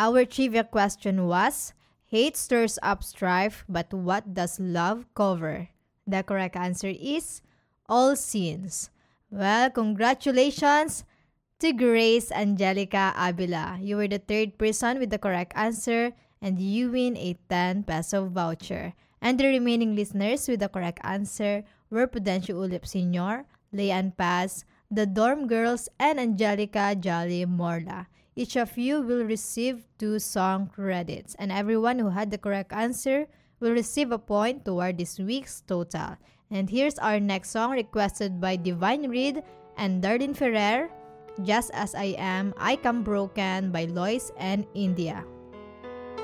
Our trivia question was, hate stirs up strife, but what does love cover? The correct answer is all sins. Well, congratulations to Grace Angelica Avila. You were the third person with the correct answer and you win a 10 peso voucher. And the remaining listeners with the correct answer were Prudencio Ulip Sr., Leanne Paz, the Dorm Girls, and Angelica Jolly Morla. Each of you will receive 2 song credits, and everyone who had the correct answer will receive a point toward this week's total. And here's our next song requested by Divine Reed and Darlene Ferrer, Just As I Am, I Come Broken by Lois and India.